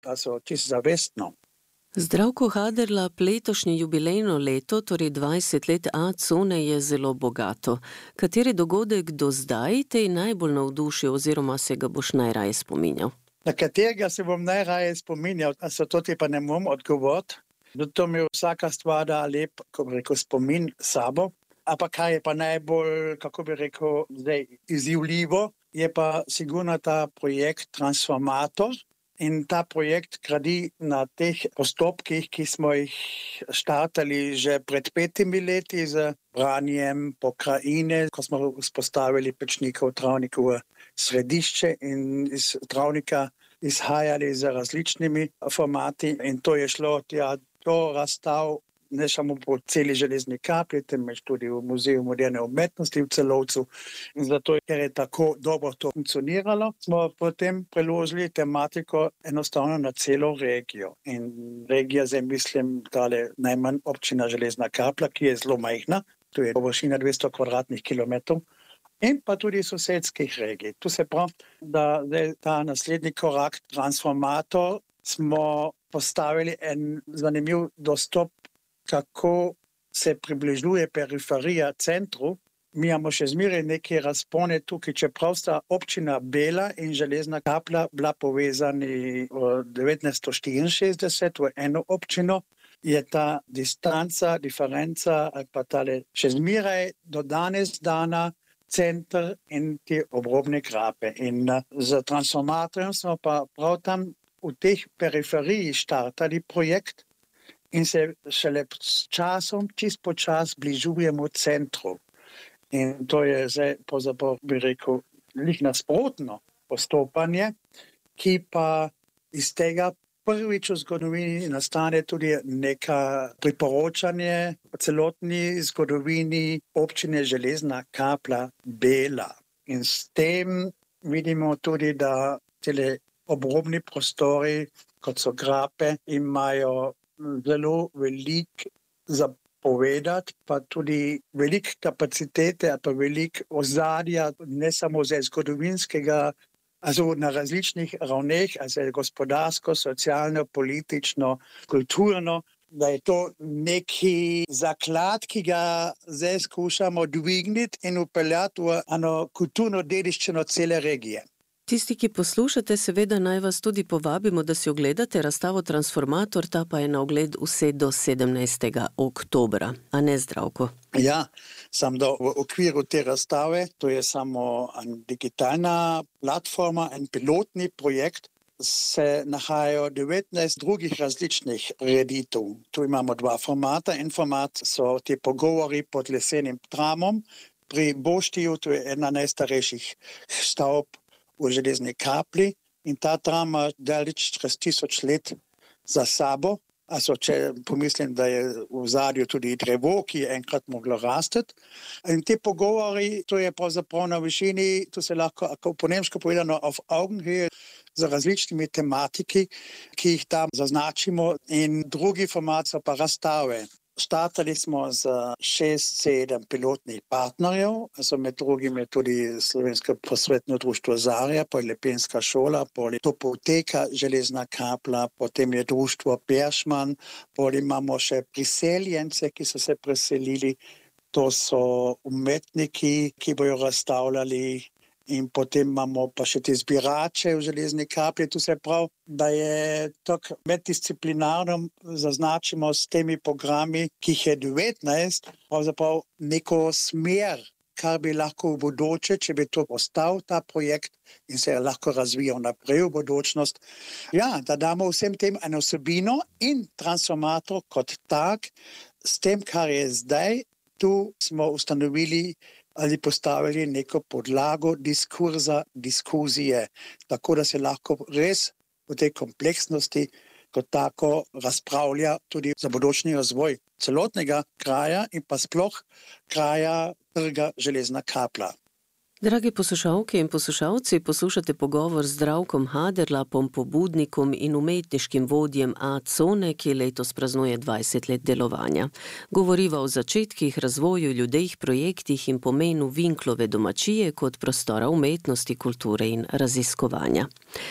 čisto zavestno. Zdravko Haderlap, letošnje jubilejno leto, torej 20 let A-cone, je zelo bogato. Kateri dogodek do zdaj te najbolj navdušil oziroma se ga boš najraje spominjal? Na katerega se bom najraje spominjal, to ti pa ne bom odgovoriti. To mi vsaka stvar da lep, spomin sabo. Ampak kaj je pa najbolj, zdaj izzivljivo, je pa sigurno ta projekt Transformator. In ta projekt gradi na teh postopkih, ki smo jih štartali že pred 5 leti z branjem pokrajine, ko smo vzpostavili Pečnikov travnik v središče in iz travnika izhajali z različnimi formati. In to je šlo do razstav ne samo po celi železni kaplji, temveč tudi v Muzeju moderne umetnosti v Celovcu. In zato, ker je tako dobro to funkcioniralo, smo potem preložili tematiko enostavno na celo regijo. In regija, zdaj mislim, tale najmanj občina Železna Kaplja, ki je zelo majhna, to je površina 200 kvadratnih kilometrov, in pa tudi sosedskih regij. Tu se pravi, da zdaj ta naslednji korak, Transformator, smo postavili en zanimiv dostop, kako se približuje periferija centru. Mi imamo še zmeraj neke razpone tukaj, čeprav sta občina Bela in Železna Kaplja bila povezani v 1964 v eno občino, je ta distanca, diferenca ali pa tale še zmeraj do danes dana center in te obrobne grape. In z Transformatorjem smo pa prav tam v teh periferiji štartali projekt in se šele s časom, čist počas bližujemo centru. In to je zdaj, bi rekel, lih nasprotno postopanje, ki pa iz tega prvič v zgodovini nastane tudi neka priporočanje o celotni zgodovini občine Železna Kaplja Bela. In s tem vidimo tudi, da tele obrobni prostori, kot so grape, imajo zelo veliko zapovedati, pa tudi veliko kapacitete, pa veliko ozadja, ne samo zdaj zgodovinskega, na različnih ravneh, gospodarsko, socialno, politično, kulturno, da je to neki zaklad, ki ga zdaj skušamo dvigniti in upeljati v eno kulturno dediščino cele regije. Tisti, ki poslušate, seveda naj vas tudi povabimo, da si ogledate razstavo Transformator, ta pa je na ogled vse do 17. oktobra. A ne, Zdravko? Ja, samo da v okviru te razstave, to je samo digitalna platforma, en pilotni projekt, se nahajajo 19 drugih različnih reditev. Tu imamo 2 formata. En format so te pogovori pod lesenim tramom pri Boštiju, to je ena najstarejših stavb v Železni Kaplji in ta tram ima daleč čez 1000 let za sabo. Če pomislim, da je v zadju tudi drevo, ki je enkrat moglo rasteti. In te pogovori, to je pravzaprav na višini, to se lahko, po nemško povedano, auf Augenhöhe, z različnimi tematiki, ki jih tam zaznačimo. In drugi format so pa razstave. Štartali smo z 6-7 pilotnih partnerjev, med drugim je tudi Slovensko prosvetno društvo Zarja, pa je Lepenska šola, pol je Topoteka Železna Kaplja, potem je društvo Peršman, pol imamo še priseljence, ki so se preselili, to so umetniki, ki bojo razstavljali. In potem imamo pa še te zbirače v Železni Kaplji. Tu se pravi, da je tako meddisciplinarno zaznačimo s temi programi, ki jih je 19, pravzaprav neko smer, kar bi lahko v bodoče, če bi to ostal ta projekt in se lahko razvijal naprej v bodočnost. Ja, da damo vsem tem eno vsebino in Transformator kot tak, s tem, kar je zdaj, tu smo ustanovili ali postavili neko podlago diskurza, diskuzije, tako da se lahko res v tej kompleksnosti kot tako razpravlja tudi za bodočni razvoj celotnega kraja in pa sploh kraja trga Železna Kaplja. Dragi poslušalke in poslušalci, poslušate pogovor z Zdravkom Haderlapom, pobudnikom in umetniškim vodjem A-cone, ki letos praznuje 20 let delovanja. Govoriva o začetkih, razvoju, ljudeh, projektih in pomenu Vinklove domačije kot prostora umetnosti, kulture in raziskovanja.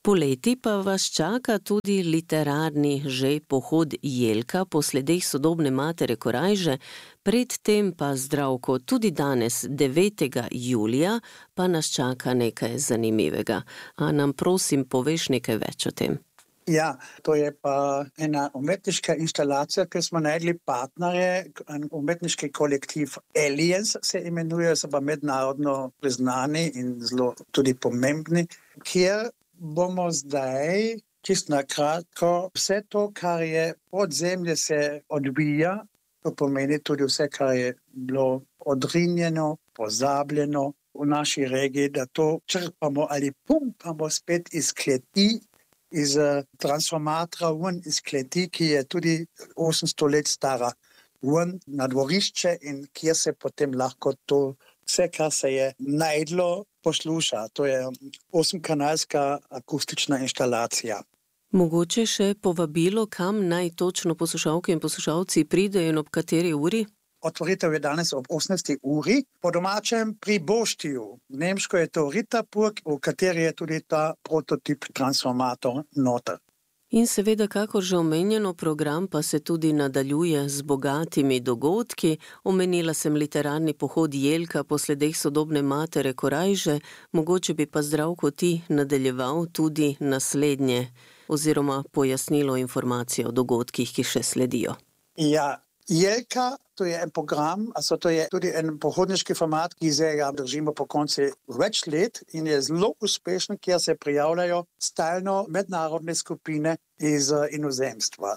Poleti pa vas čaka tudi literarni že pohod Jelka po sledeh sodobne matere Korajže, predtem pa Zdravko tudi danes, 9. julija, pa nas čaka nekaj zanimivega. A nam prosim poveš nekaj več o tem? Ja, to je pa ena umetniška instalacija, ki smo najdli partnerje, en umetniški kolektiv Aliens se imenuje, so pa mednarodno priznani in zelo tudi pomembni, kjer bomo zdaj, čisto na kratko, vse to, kar je od zemlje se odvija, to pomeni tudi vse, kar je bilo odrinjeno, pozabljeno v naši regiji, da to črpamo ali pumpamo spet iz kleti, iz transformatora ven iz kleti, ki je tudi 800 let stara, ven na dvorišče in kjer se potem lahko to vse, kar se je najdlo, posluša. To je 8-kanalska akustična inštalacija. Mogoče še povabilo, kam naj točno poslušalke in poslušalci pridejo in ob kateri uri? Otvoritev je danes ob 18. uri, po domačem pri Boštiju. Nemško je to Ritterburg, v kateri je tudi ta prototip transformator noter. In seveda, kakor že omenjeno, program pa se tudi nadaljuje z bogatimi dogodki. Omenila sem literarni pohod Jelka po sledeh sodobne matere Korajže, mogoče bi pa Zdravko ti nadaljeval tudi naslednje, oziroma pojasnilo informacije o dogodkih, ki še sledijo. Ja, Jelka, to je en program, to je tudi en pohodniški format, ki se ga držimo po konci več let in je zelo uspešen, kjer se prijavljajo stalno mednarodne skupine iz inozemstva.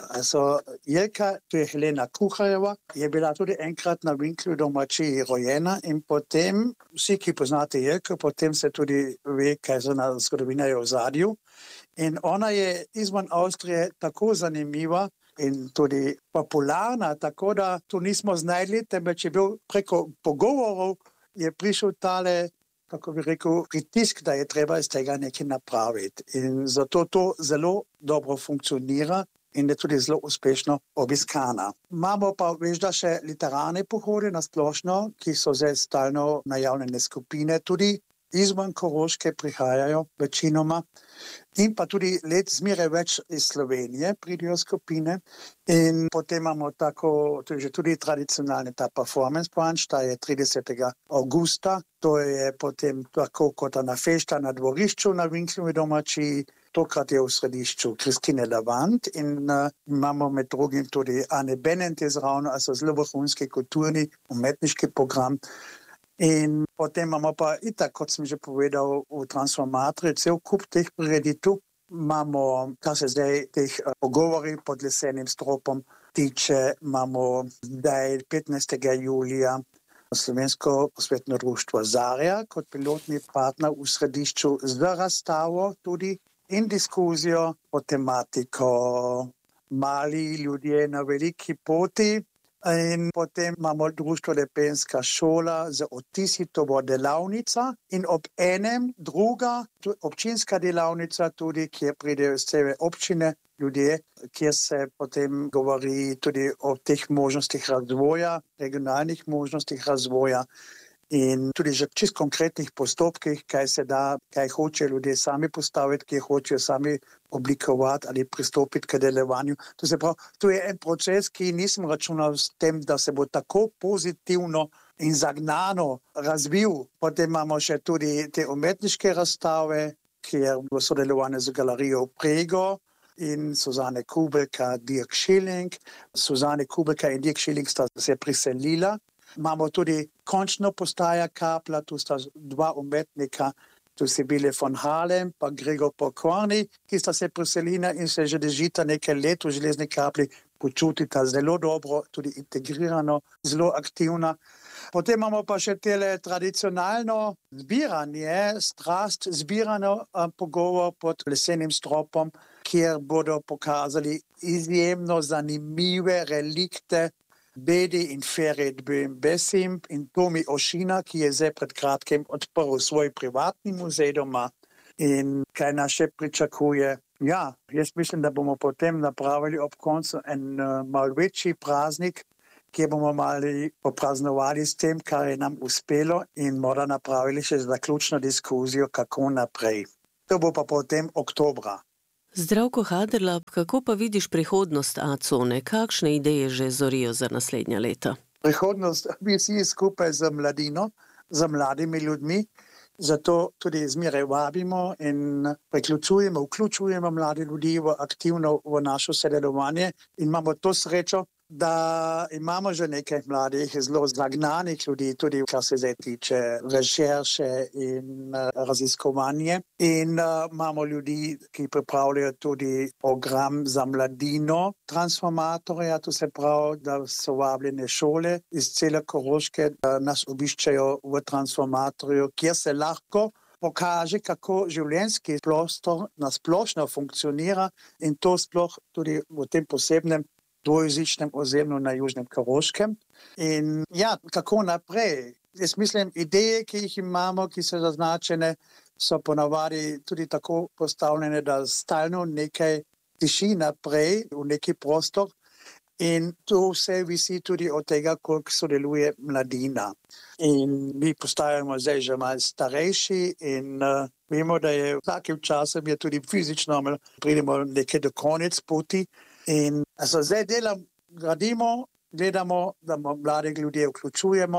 Jelka, to je Helena Kuharjeva, je bila tudi enkrat na Vinklju domačiji rojena in potem, vsi, ki poznate Jelko, potem se tudi ve, kaj so na zgodovina je v ozadju. In ona je izven Avstrije tako zanimiva in tudi popularna, tako da tu nismo znajdli, temveč je bil preko pogovorov, je prišel tale, kako bi rekel, pritisk, da je treba iz tega nekaj napraviti. In zato to zelo dobro funkcionira in je tudi zelo uspešno obiskana. Imamo pa, veš, da še literarne pohode na splošno, ki so zdaj stalno najavljene skupine, tudi izven Koroške prihajajo večinoma in pa tudi let zmeraj več iz Slovenije pridejo skupine in potem imamo tako, to je že tudi tradicionalni ta performance brunch, ta je 30. augusta, to je potem tako kot na fešta na dvorišču na Vinklju domačiji, tokrat je v središču Kristine Lavant in imamo med drugim tudi Ane Benent je zraven, zelo vrhunski kulturni umetniški program. In potem imamo pa itak, kot sem že povedal, v transformatorju cel kup teh prireditev. Imamo, kar se zdaj teh pogovori pod lesenim stropom tiče, imamo zdaj 15. julija Slovensko prosvetno društvo Zarja kot pilotni partner v središču z razstavo tudi in diskuzijo o tematiko mali ljudje na veliki poti. In potem imamo društvo Lepenska šola z odtisi, to bo delavnica in ob enem druga občinska delavnica tudi, kjer pridejo iz cele občine ljudje, kjer se potem govori tudi o teh možnostih razvoja, regionalnih možnostih razvoja in tudi že čist konkretnih postopkih, kaj se da, kaj hoče ljudje sami postaviti, kaj hočejo sami oblikovati ali pristopiti k delovanju. To se pravi, to je en proces, ki nisem računal s tem, da se bo tako pozitivno in zagnano razvil. Potem imamo še tudi te umetniške razstave, kjer bo sodelovanje z galerijo Prego in Suzane Kubelka, Dirk Schilling. Suzane Kubelka in Dirk Schilling sta se priselila. Imamo tudi končno postaja Kapla, tu sta dva umetnika, tu so bili von Halem pa Gregor Pokorny, ki sta se priselila in se že držita nekaj let v Železni Kapli, počutita zelo dobro, tudi integrirano, zelo aktivna. Potem imamo pa še tele tradicionalno zbiranje, strast zbirano pogovor pod lesenim stropom, kjer bodo pokazali izjemno zanimive relikte Bedi in Ferit Besim in Tomi Ošina, ki je zdaj pred kratkim odprl svoj privatni muzej doma in kaj nas še pričakuje. Ja, jaz mislim, da bomo potem napravili ob koncu en mal večji praznik, kjer bomo mali popraznovali s tem, kar je nam uspelo in morda napravili še zaključno diskuzijo, kako naprej. To bo pa potem oktobra. Zdravko Haderlap, kako pa vidiš prihodnost A-cone? Kakšne ideje že zorijo za naslednja leta? Prihodnost visi skupaj z mladino, z mladimi ljudmi, zato tudi zmeraj vabimo in vključujemo mlade ljudi aktivno v naše sodelovanje in imamo to srečo, da imamo že nekaj mladih, zelo zagnanih ljudi, tudi kar se zdaj tiče rešerše in raziskovanje. In imamo ljudi, ki pripravljajo tudi program za mladino transformatorja, to se pravi, da so vabljene šole iz cele Koroške, da nas obiščajo v transformatorju, kjer se lahko pokaže, kako življenjski prostor nasplošno funkcionira in to sploh tudi v tem posebnem dvojezičnem ozemlju na Južnem Koroškem. In ja, kako naprej? Jaz mislim, ideje, ki jih imamo, ki so zaznačene, so ponavadi tudi tako postavljene, da stalno nekaj tiši naprej v neki prostor in to vse visi tudi od tega, koliko sodeluje mladina. In mi postajamo zdaj že malo starejši in vemo, da je vsakim časom je tudi fizično, pridemo nekaj do konec poti. In zdaj gradimo, gledamo, da mlade ljudje vključujemo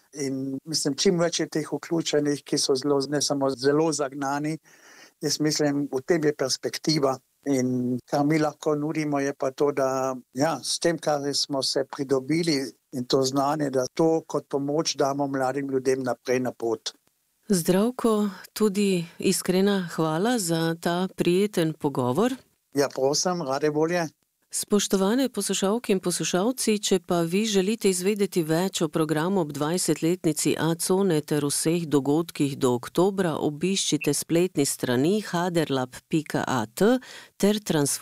in mislim, čim več je teh vključenih, ki so ne samo zelo zagnani, jaz mislim, v tem je perspektiva. In kar mi lahko nudimo je pa to, da s tem, kar smo se pridobili in to znanje, da to kot pomoč damo mladim ljudem naprej na pot. Zdravko, tudi iskrena hvala za ta prijeten pogovor. Ja, prosim, rade volje. Spoštovane poslušalke in poslušalci, če pa vi želite izvedeti več o programu ob 20-letnici A-cone ter vseh dogodkih do oktobra, obiščite spletni strani haderlap.at ter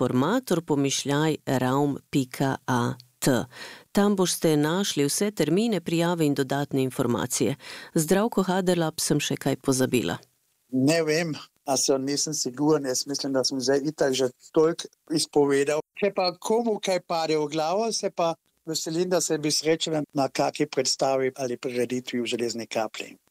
transformator_raum.at. Tam boste našli vse termine, prijave in dodatne informacije. Zdravko Haderlap, sem še kaj pozabila? Ne vem. Nisem siguren, jaz mislim, da sem zdaj itak že toliko izpovedal. Če pa komu kaj pade v glavo, se pa veselim, da se bi srečala na kaki predstavi ali prireditvi v Železni kaplji.